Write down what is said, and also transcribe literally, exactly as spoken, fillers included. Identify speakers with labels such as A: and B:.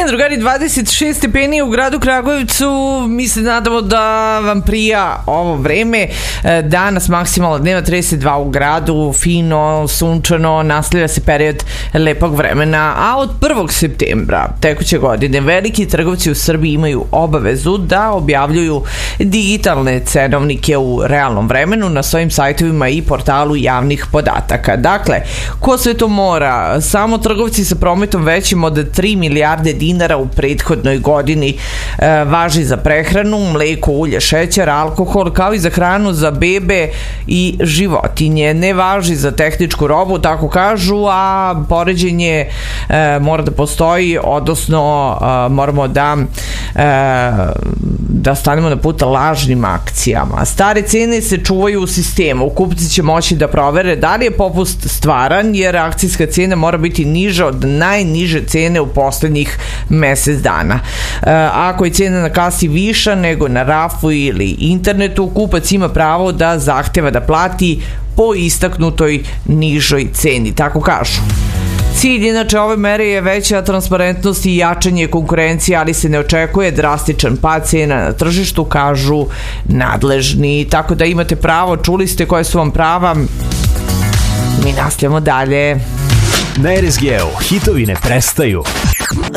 A: E, drugari, dvadeset šest stepeni u gradu Kragujevcu. Mi se nadamo da vam prija ovo vreme. Danas maksimalna dnevna trideset dva u gradu, fino, sunčano, nastavlja se period lepog vremena, a od prvog septembra tekuće godine veliki trgovci u Srbiji imaju obavezu da objavljuju digitalne cenovnike u realnom vremenu na svojim sajtovima i portalu javnih podataka. Dakle, ko sve to mora? Samo trgovci sa prometom većim od tri milijarde dinara u prethodnoj godini e, važi za prehranu, mleko, ulje, šećer, alkohol, kao i za hranu za bebe i životinje. Ne važi za tehničku robu, tako kažu, a poređenje e, mora da postoji, odnosno e, moramo da e, da stanemo na put lažnim akcijama. Stare cene se čuvaju u sistemu. Kupci će moći da provere da li je popust stvaran, jer akcijska cena mora biti niža od najniže cene u poslednjih mesec dana. E, ako je cena na kasi viša nego na rafu ili internetu, kupac ima pravo da zahteva da plati po istaknutoj nižoj ceni, tako kažu. Cilj inače ove mere je veća transparentnost i jačanje konkurencije, ali se ne očekuje drastičan pad cena na tržištu, kažu nadležni. Tako da imate pravo, čuli ste koje su vam prava. Mi nastavljamo dalje.
B: Na R S G-u hitovi ne prestaju.